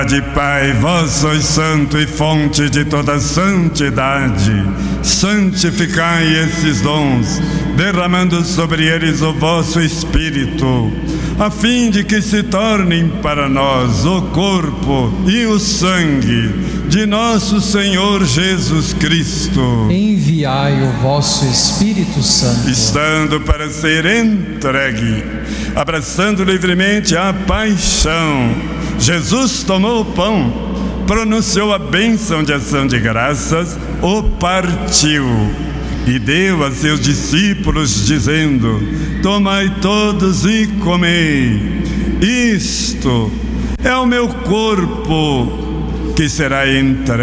Pai, vós sois santo e fonte de toda santidade. Santificai esses dons, derramando sobre eles o vosso Espírito, a fim de que se tornem para nós o corpo e o sangue de nosso Senhor Jesus Cristo. Enviai o vosso Espírito Santo, estando para ser entregue, abraçando livremente a paixão, Jesus tomou o pão, pronunciou a bênção de ação de graças, o partiu e deu a seus discípulos, dizendo: tomai todos e comei, isto é o meu corpo, que será entregue